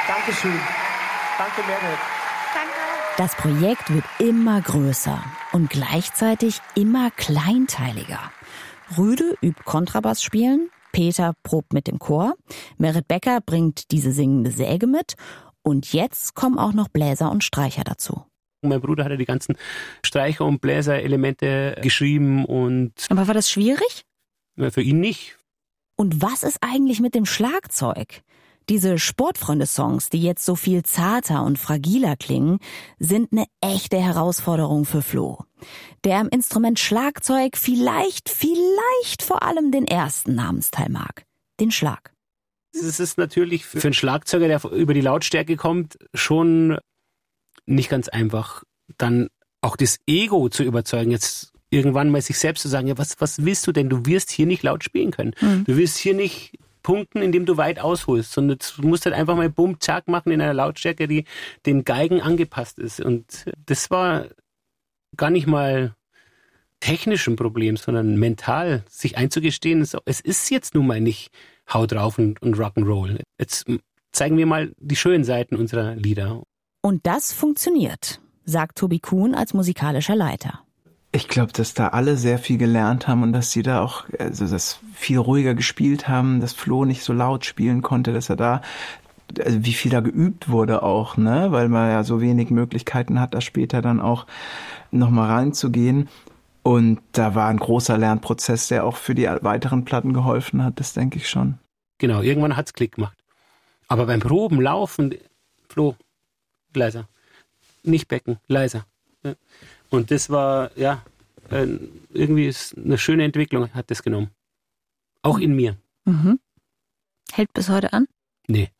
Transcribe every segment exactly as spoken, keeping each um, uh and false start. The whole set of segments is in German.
Dankeschön. Danke, Merit. Das Projekt wird immer größer und gleichzeitig immer kleinteiliger. Rüde übt Kontrabass spielen, Peter probt mit dem Chor, Merit Becker bringt diese singende Säge mit und jetzt kommen auch noch Bläser und Streicher dazu. Mein Bruder hatte die ganzen Streicher- und Bläserelemente geschrieben und... Aber war das schwierig? Für ihn nicht. Und was ist eigentlich mit dem Schlagzeug? Diese Sportfreunde-Songs, die jetzt so viel zarter und fragiler klingen, sind eine echte Herausforderung für Flo, der am Instrument Schlagzeug vielleicht, vielleicht vor allem den ersten Namensteil mag, den Schlag. Es ist natürlich für einen Schlagzeuger, der über die Lautstärke kommt, schon nicht ganz einfach, dann auch das Ego zu überzeugen, jetzt irgendwann mal sich selbst zu sagen, ja, was, was willst du denn? Du wirst hier nicht laut spielen können. Mhm. Du wirst hier nicht punkten, indem du weit ausholst, sondern du musst halt einfach mal Bum, Zack machen in einer Lautstärke, die den Geigen angepasst ist. Und das war gar nicht mal technisch ein Problem, sondern mental, sich einzugestehen, es ist jetzt nun mal nicht Hau drauf und, und Rock'n'Roll. Jetzt zeigen wir mal die schönen Seiten unserer Lieder. Und das funktioniert, sagt Tobi Kuhn als musikalischer Leiter. Ich glaube, dass da alle sehr viel gelernt haben und dass sie da auch also das viel ruhiger gespielt haben, dass Flo nicht so laut spielen konnte, dass er da, also wie viel da geübt wurde auch, ne, weil man ja so wenig Möglichkeiten hat, da später dann auch nochmal reinzugehen. Und da war ein großer Lernprozess, der auch für die weiteren Platten geholfen hat, das denke ich schon. Genau, irgendwann hat's Klick gemacht. Aber beim Proben, Laufen, Flo, leiser. Nicht Becken, leiser. Ja. Und das war, ja, irgendwie ist eine schöne Entwicklung, hat das genommen. Auch in mir. Mhm. Hält bis heute an? Nee.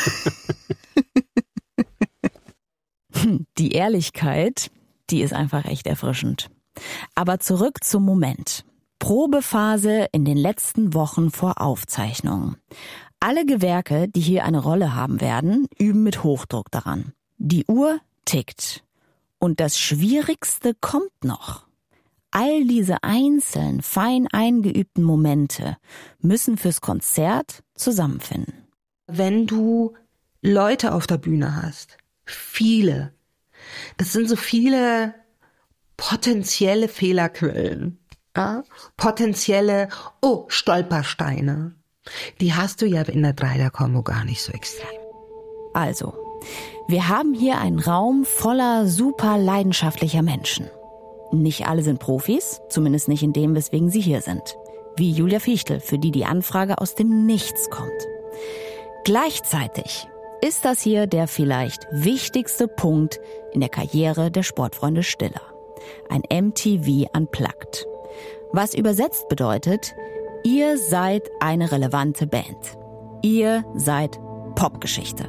Die Ehrlichkeit, die ist einfach echt erfrischend. Aber zurück zum Moment. Probephase in den letzten Wochen vor Aufzeichnungen. Alle Gewerke, die hier eine Rolle haben werden, üben mit Hochdruck daran. Die Uhr tickt. Und das Schwierigste kommt noch. All diese einzelnen, fein eingeübten Momente müssen fürs Konzert zusammenfinden. Wenn du Leute auf der Bühne hast, viele, das sind so viele potenzielle Fehlerquellen, ja? Potenzielle, oh, Stolpersteine. Die hast du ja in der Dreier-Kombo gar nicht so extrem. Also, wir haben hier einen Raum voller super leidenschaftlicher Menschen. Nicht alle sind Profis, zumindest nicht in dem, weswegen sie hier sind. Wie Julia Fichtel, für die die Anfrage aus dem Nichts kommt. Gleichzeitig ist das hier der vielleicht wichtigste Punkt in der Karriere der Sportfreunde Stiller. Ein M T V Unplugged. Was übersetzt bedeutet, ihr seid eine relevante Band. Ihr seid Popgeschichte.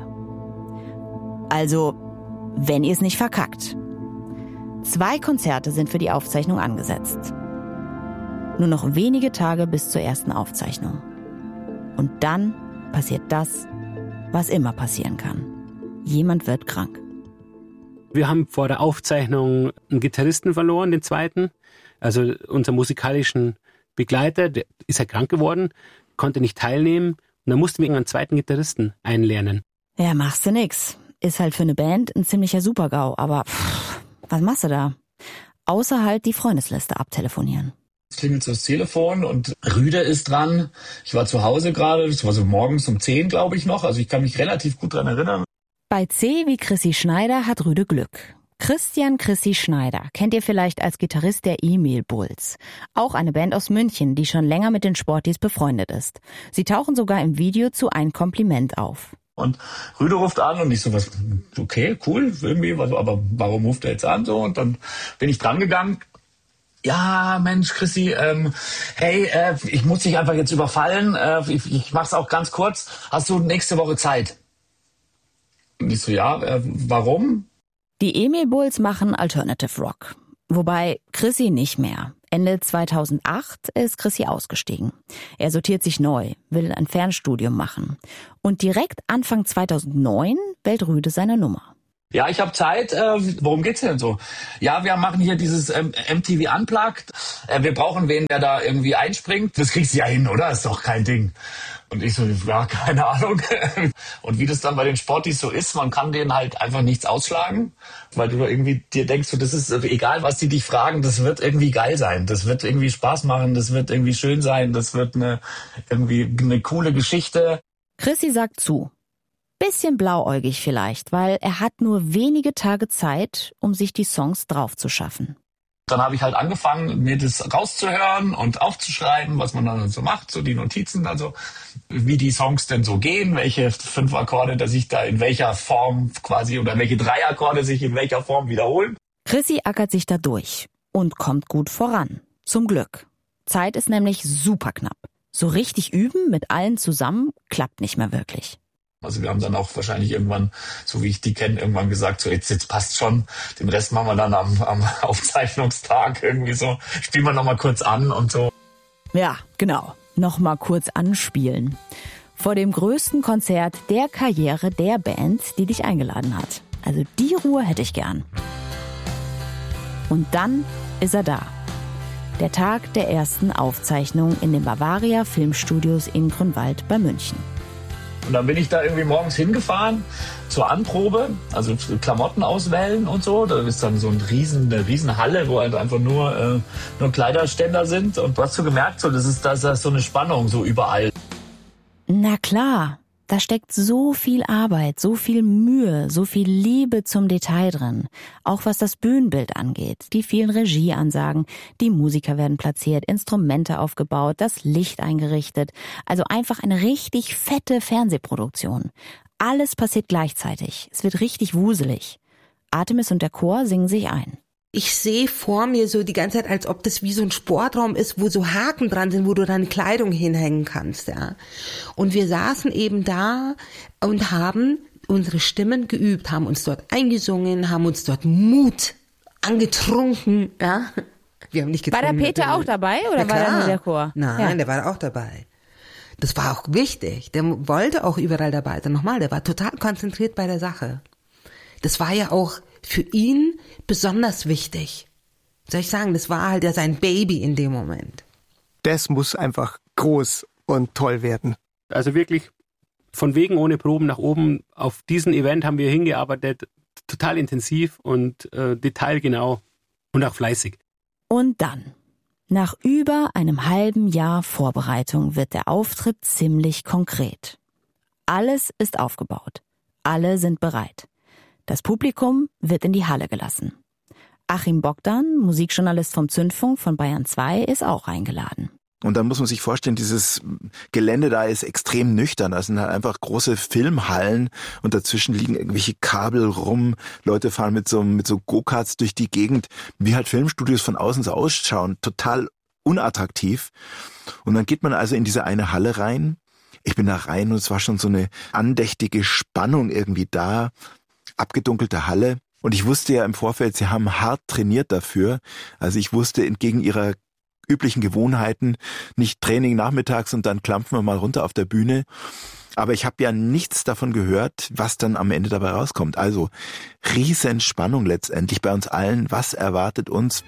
Also, wenn ihr es nicht verkackt. Zwei Konzerte sind für die Aufzeichnung angesetzt. Nur noch wenige Tage bis zur ersten Aufzeichnung. Und dann passiert das, was immer passieren kann. Jemand wird krank. Wir haben vor der Aufzeichnung einen Gitarristen verloren, den zweiten. Also unseren musikalischen Begleiter, der ist ja krank geworden, konnte nicht teilnehmen. Und dann mussten wir einen zweiten Gitarristen einlernen. Ja, machst du nix. Ist halt für eine Band ein ziemlicher Super-GAU, aber pff, was machst du da? Außer halt die Freundesliste abtelefonieren. Es klingelt so das Telefon und Rüde ist dran. Ich war zu Hause gerade, das war so morgens um zehn, glaube ich noch. Also ich kann mich relativ gut dran erinnern. Bei C wie Chrissy Schneider hat Rüde Glück. Christian Chrissy Schneider kennt ihr vielleicht als Gitarrist der Emil Bulls. Auch eine Band aus München, die schon länger mit den Sportis befreundet ist. Sie tauchen sogar im Video zu Ein Kompliment auf. Und Rüde ruft an und ich so, was, okay, cool, irgendwie, was, aber warum ruft er jetzt an? So, und dann bin ich dran gegangen. Ja, Mensch, Chrissy, ähm, hey, äh, ich muss dich einfach jetzt überfallen. Äh, ich, ich mach's auch ganz kurz. Hast du nächste Woche Zeit? Und ich so, ja, äh, warum? Die Emil Bulls machen Alternative Rock. Wobei Chrissy nicht mehr. Ende zweitausendacht ist Chrissy ausgestiegen. Er sortiert sich neu, will ein Fernstudium machen. Und direkt Anfang zweitausendneun wählt Rüde seine Nummer. Ja, ich habe Zeit. Äh, worum geht's denn so? Ja, wir machen hier dieses ähm, M T V Unplugged. Äh, wir brauchen wen, der da irgendwie einspringt. Das kriegst du ja hin, oder? Ist doch kein Ding. Und ich so, ja, keine Ahnung. Und wie das dann bei den Sportis so ist, man kann denen halt einfach nichts ausschlagen, weil du irgendwie dir denkst, so, das ist egal, was die dich fragen, das wird irgendwie geil sein. Das wird irgendwie Spaß machen, das wird irgendwie schön sein, das wird eine irgendwie eine coole Geschichte. Chrissy sagt zu. Bisschen blauäugig vielleicht, weil er hat nur wenige Tage Zeit, um sich die Songs draufzuschaffen. Dann habe ich halt angefangen, mir das rauszuhören und aufzuschreiben, was man dann so macht, so die Notizen, also wie die Songs denn so gehen, welche fünf Akkorde, dass ich da in welcher Form quasi oder welche drei Akkorde sich in welcher Form wiederholen. Chrissy ackert sich da durch und kommt gut voran. Zum Glück. Zeit ist nämlich super knapp. So richtig üben mit allen zusammen klappt nicht mehr wirklich. Also wir haben dann auch wahrscheinlich irgendwann, so wie ich die kenne, irgendwann gesagt, so jetzt, jetzt passt schon. Den Rest machen wir dann am, am Aufzeichnungstag irgendwie so. Spielen wir nochmal kurz an und so. Ja, genau. Nochmal kurz anspielen. Vor dem größten Konzert der Karriere der Band, die dich eingeladen hat. Also die Ruhe hätte ich gern. Und dann ist er da. Der Tag der ersten Aufzeichnung in den Bavaria Filmstudios in Grünwald bei München. Und dann bin ich da irgendwie morgens hingefahren zur Anprobe, also Klamotten auswählen und so. Da ist dann so ein riesen, eine riesen Halle, wo halt einfach nur, äh, nur Kleiderständer sind. Und du hast so gemerkt, so, das ist, das ist so eine Spannung so überall. Na klar, da steckt so viel Arbeit, so viel Mühe, so viel Liebe zum Detail drin. Auch was das Bühnenbild angeht, die vielen Regieansagen, die Musiker werden platziert, Instrumente aufgebaut, das Licht eingerichtet. Also einfach eine richtig fette Fernsehproduktion. Alles passiert gleichzeitig. Es wird richtig wuselig. Artemis und der Chor singen sich ein. Ich sehe vor mir so die ganze Zeit, als ob das wie so ein Sportraum ist, wo so Haken dran sind, wo du deine Kleidung hinhängen kannst, ja. Und wir saßen eben da und haben unsere Stimmen geübt, haben uns dort eingesungen, haben uns dort Mut angetrunken, ja. Wir haben nicht getrunken. War der Peter auch dabei oder Na war klar. der nur der Chor? Nein, Ja. der war auch dabei. Das war auch wichtig. Der wollte auch überall dabei sein. Nochmal, der war total konzentriert bei der Sache. Das war ja auch für ihn besonders wichtig. Soll ich sagen, das war halt ja sein Baby in dem Moment. Das muss einfach groß und toll werden. Also wirklich von wegen ohne Proben nach oben. Auf diesen Event haben wir hingearbeitet, total intensiv und äh, detailgenau und auch fleißig. Und dann, nach über einem halben Jahr Vorbereitung, wird der Auftritt ziemlich konkret. Alles ist aufgebaut. Alle sind bereit. Das Publikum wird in die Halle gelassen. Achim Bogdan, Musikjournalist vom Zündfunk von Bayern zwei, ist auch eingeladen. Und dann muss man sich vorstellen, dieses Gelände da ist extrem nüchtern. Das sind halt einfach große Filmhallen und dazwischen liegen irgendwelche Kabel rum. Leute fahren mit so, mit so Go-Karts durch die Gegend, wie halt Filmstudios von außen so ausschauen. Total unattraktiv. Und dann geht man also in diese eine Halle rein. Ich bin da rein und es war schon so eine andächtige Spannung irgendwie da. Abgedunkelte Halle. Und ich wusste ja im Vorfeld, sie haben hart trainiert dafür. Also ich wusste entgegen ihrer üblichen Gewohnheiten nicht Training nachmittags und dann klampfen wir mal runter auf der Bühne. Aber ich habe ja nichts davon gehört, was dann am Ende dabei rauskommt. Also riesen Spannung letztendlich bei uns allen. Was erwartet uns?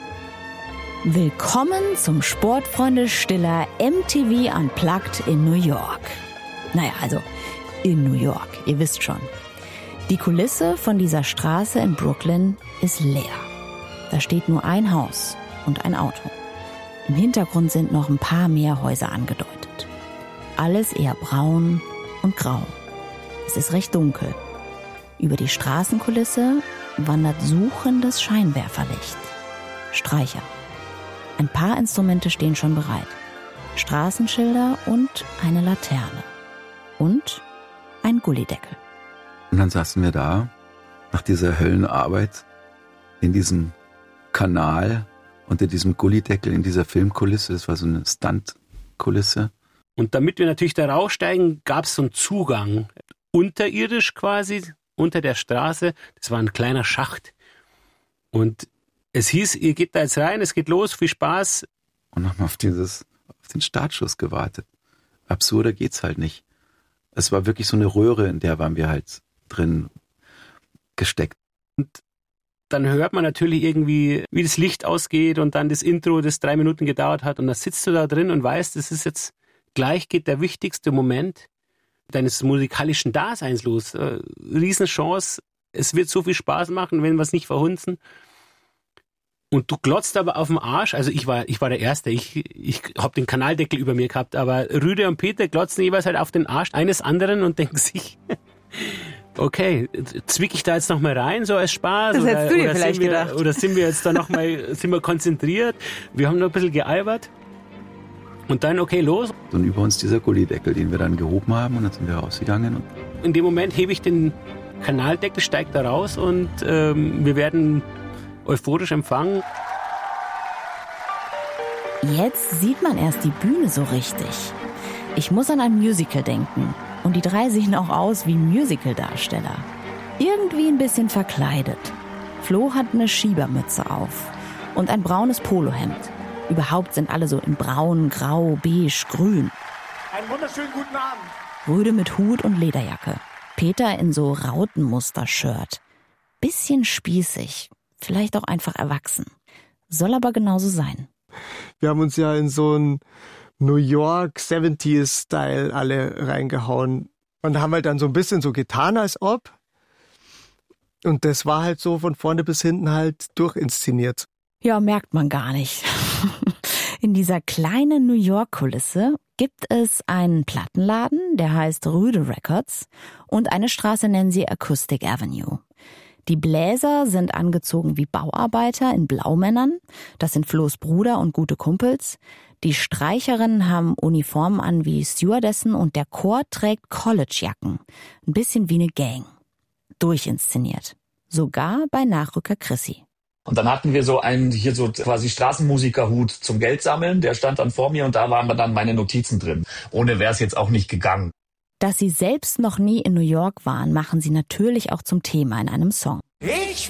Willkommen zum Sportfreunde-Stiller M T V Unplugged in New York. Naja, also in New York, ihr wisst schon. Die Kulisse von dieser Straße in Brooklyn ist leer. Da steht nur ein Haus und ein Auto. Im Hintergrund sind noch ein paar mehr Häuser angedeutet. Alles eher braun und grau. Es ist recht dunkel. Über die Straßenkulisse wandert suchendes Scheinwerferlicht. Streicher. Ein paar Instrumente stehen schon bereit. Straßenschilder und eine Laterne. Und ein Gullydeckel. Und dann saßen wir da, nach dieser Höllenarbeit, in diesem Kanal, unter diesem Gullydeckel, in dieser Filmkulisse. Das war so eine Stuntkulisse. Und damit wir natürlich da raussteigen, gab es so einen Zugang. Unterirdisch quasi, unter der Straße. Das war ein kleiner Schacht. Und es hieß, ihr geht da jetzt rein, es geht los, viel Spaß. Und haben auf dieses, auf den Startschuss gewartet. Absurder geht's halt nicht. Es war wirklich so eine Röhre, in der waren wir halt drin. gesteckt. Und dann hört man natürlich irgendwie, wie das Licht ausgeht und dann das Intro, das drei Minuten gedauert hat. Und dann sitzt du da drin und weißt, das ist jetzt, gleich geht der wichtigste Moment deines musikalischen Daseins los. Äh, Riesenchance, es wird so viel Spaß machen, wenn wir es nicht verhunzen. Und du glotzt aber auf den Arsch, also ich war ich war der Erste, ich ich habe den Kanaldeckel über mir gehabt, aber Rüde und Peter glotzen jeweils halt auf den Arsch eines anderen und denken sich, okay, zwick ich da jetzt noch mal rein, so als Spaß? Das oder, hättest du dir oder vielleicht sind wir, gedacht. Oder sind wir jetzt da noch mal, sind wir konzentriert? Wir haben noch ein bisschen gealbert. Und dann, okay, los. Und über uns dieser Gullideckel, den wir dann gehoben haben und dann sind wir rausgegangen. Und In dem Moment hebe ich den Kanaldeckel, steige da raus und ähm, wir werden euphorisch empfangen. Jetzt sieht man erst die Bühne so richtig. Ich muss an ein Musical denken. Und die drei sehen auch aus wie Musical-Darsteller. Irgendwie ein bisschen verkleidet. Flo hat eine Schiebermütze auf und ein braunes Polohemd. Überhaupt sind alle so in braun, grau, beige, grün. Einen wunderschönen guten Abend. Rüde mit Hut und Lederjacke. Peter in so Rautenmuster-Shirt. Bisschen spießig. Vielleicht auch einfach erwachsen. Soll aber genauso sein. Wir haben uns ja in so einen New York siebziger-Style alle reingehauen und haben halt dann so ein bisschen so getan, als ob. Und das war halt so von vorne bis hinten halt durchinszeniert. Ja, merkt man gar nicht. In dieser kleinen New York-Kulisse gibt es einen Plattenladen, der heißt Rüde Records, und eine Straße nennen sie Acoustic Avenue. Die Bläser sind angezogen wie Bauarbeiter in Blaumännern. Das sind Flo's Bruder und gute Kumpels. Die Streicherinnen haben Uniformen an wie Stewardessen und der Chor trägt Collegejacken. Ein bisschen wie eine Gang. Durchinszeniert. Sogar bei Nachrücker Chrissy. Und dann hatten wir so einen, hier so quasi Straßenmusikerhut zum Geld sammeln, der stand dann vor mir und da waren dann meine Notizen drin. Ohne wäre es jetzt auch nicht gegangen. Dass sie selbst noch nie in New York waren, machen sie natürlich auch zum Thema in einem Song. Ich